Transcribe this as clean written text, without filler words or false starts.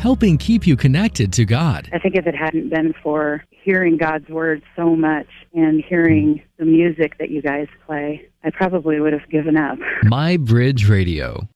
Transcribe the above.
helping keep you connected to God. I think if it hadn't been for hearing God's word so much and hearing the music that you guys play, I probably would have given up. My Bridge Radio,